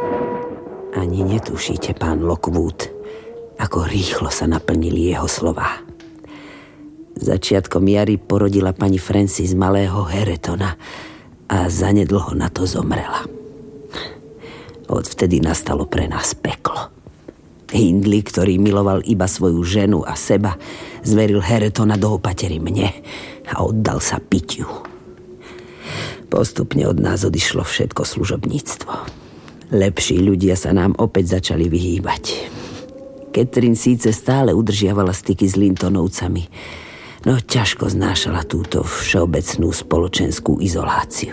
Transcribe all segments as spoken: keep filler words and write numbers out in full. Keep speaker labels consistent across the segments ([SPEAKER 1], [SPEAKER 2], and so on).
[SPEAKER 1] Ani netušíte, pán Lockwood, ako rýchlo sa naplnili jeho slová. Začiatkom jary porodila pani Francis malého Haretona a zanedlho na to zomrela. Odvtedy nastalo pre nás peklo. Hindley, ktorý miloval iba svoju ženu a seba, zveril Haretona do opatery mne a oddal sa pitiu. Postupne od nás odišlo všetko služobníctvo. Lepší ľudia sa nám opäť začali vyhýbať. Catherine síce stále udržiavala styky s Lintonovcami, no ťažko znášala túto všeobecnú spoločenskú izoláciu.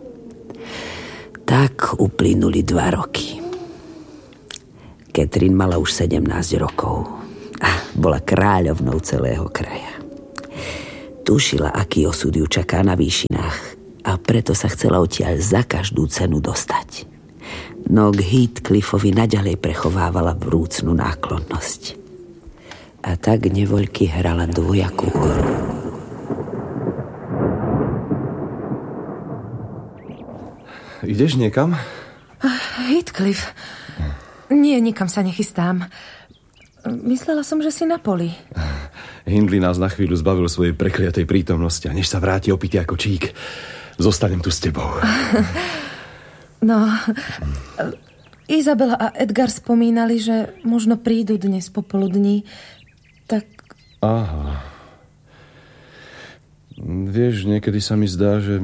[SPEAKER 1] Tak uplynuli dva roky. Catherine mala už sedemnásť rokov a bola kráľovnou celého kraja. Tušila, aký osud ju čaká na výšinách a preto sa chcela odtiaľ za každú cenu dostať. No k Heathcliffovi naďalej prechovávala vrúcnu náklonnosť. A tak nevoľky hrala dvojakú hru.
[SPEAKER 2] Ideš niekam?
[SPEAKER 3] Heathcliff. Nie, nikam sa nechystám. Myslela som, že si na poli.
[SPEAKER 2] Hindley nás na chvíľu zbavil svojej prekliatej prítomnosti a než sa vráti opitý ako čík, zostanem tu s tebou.
[SPEAKER 3] No, Izabela a Edgar spomínali, že možno prídu dnes popoludní. Tak...
[SPEAKER 2] Aha. Vieš, niekedy sa mi zdá, že...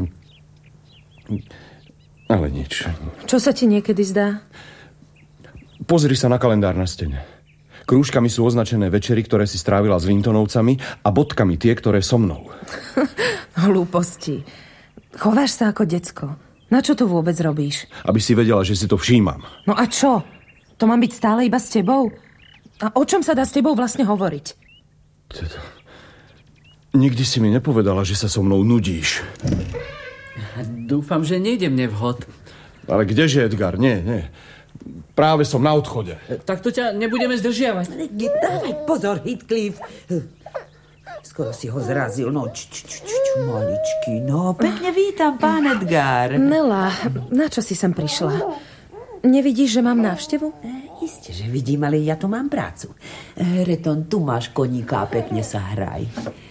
[SPEAKER 2] Ale nič.
[SPEAKER 3] Čo sa ti niekedy zdá?
[SPEAKER 2] Pozri sa na kalendár na stene. Krúžkami sú označené večery, ktoré si strávila s Lintonovcami a bodkami tie, ktoré so mnou.
[SPEAKER 3] Hlúposti. Chováš sa ako decko. Na čo to vôbec robíš?
[SPEAKER 2] Aby si vedela, že si to všímam.
[SPEAKER 3] No a čo? To mám byť stále iba s tebou? A o čom sa dá s tebou vlastne hovoriť?
[SPEAKER 2] Teda, nikdy si mi nepovedala, že sa so mnou nudíš.
[SPEAKER 4] Dúfam, že nejdem nevhod.
[SPEAKER 2] Ale kdeže, Edgar? Nie, nie. Práve som na odchode.
[SPEAKER 4] Tak to ťa nebudeme zdržiavať.
[SPEAKER 1] Dávaj pozor, Heathcliff. Skoro si ho zrazil. No, č, č, č, č, maličky. No, pekne vítam, pán Edgar.
[SPEAKER 3] Nela, na čo si sem prišla? Nevidíš, že mám návštevu?
[SPEAKER 1] E, isté, že vidím, ale ja tu mám prácu. Hareton, tu máš koníka a pekne sa hraj.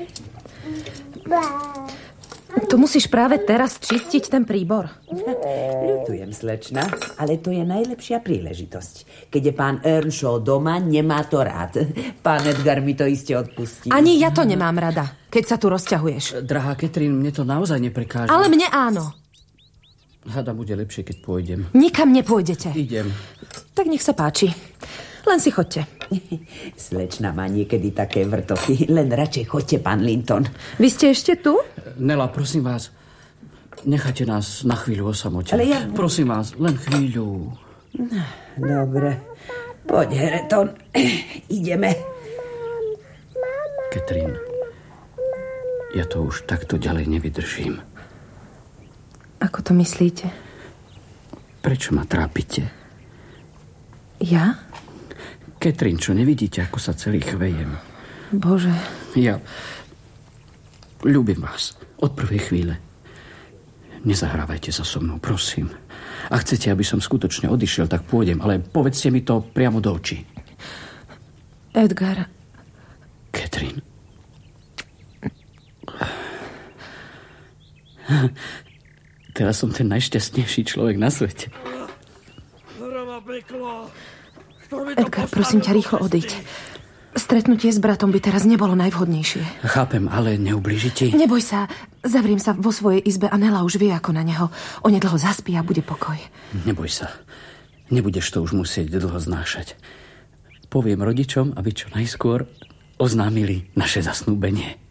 [SPEAKER 3] Tu musíš práve teraz čistiť ten príbor.
[SPEAKER 1] Ľutujem, slečna, ale to je najlepšia príležitosť. Keď je pán Earnshaw doma, nemá to rád. Pán Edgar mi to iste odpustí.
[SPEAKER 3] Ani ja to nemám rada, keď sa tu rozťahuješ.
[SPEAKER 4] Drahá Catherine, mne to naozaj neprekáže.
[SPEAKER 3] Ale mne áno.
[SPEAKER 4] Hada, bude lepšie, keď pôjdem.
[SPEAKER 3] Nikam nepôjdete.
[SPEAKER 4] Idem.
[SPEAKER 3] Tak nech sa páči. Len si chodte.
[SPEAKER 1] Slečna má niekedy také vrtoky. Len radšej chodte, pán Linton.
[SPEAKER 3] Vy ste ešte tu?
[SPEAKER 4] Nela, prosím vás, nechajte nás na chvíľu o samote.
[SPEAKER 1] Ale ja...
[SPEAKER 4] Prosím vás, len chvíľu.
[SPEAKER 1] Dobre. Poď, Hareton. Ideme.
[SPEAKER 4] Catherine, ja to už takto ďalej nevydržím.
[SPEAKER 3] Ako to myslíte?
[SPEAKER 4] Prečo ma trápite?
[SPEAKER 3] Ja?
[SPEAKER 4] Catherine, čo nevidíte, ako sa celý chvejem?
[SPEAKER 3] Bože.
[SPEAKER 4] Ja ľúbim vás od prvej chvíle. Nezahrávajte sa so mnou, prosím. A chcete, aby som skutočne odišiel, tak pôjdem, ale povedzte mi to priamo do očí.
[SPEAKER 3] Edgar.
[SPEAKER 4] Catherine. Teraz som ten najšťastnejší človek na svete.
[SPEAKER 3] Edgar, prosím ťa, rýchlo odíď. Stretnutie s bratom by teraz nebolo najvhodnejšie.
[SPEAKER 4] Chápem, ale neublíži ti.
[SPEAKER 3] Neboj sa, zavriem sa vo svojej izbe a Nela už vie ako na neho. Onedlho zaspí a bude pokoj.
[SPEAKER 4] Neboj sa, nebudeš to už musieť dlho znášať. Poviem rodičom, aby čo najskôr oznámili naše zasnúbenie.